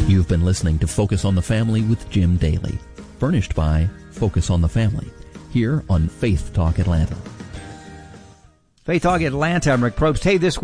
You've been listening to Focus on the Family with Jim Daly, furnished by Focus on the Family, here on Faith Talk Atlanta. Faith Talk Atlanta, I'm Rick Probst. Hey, this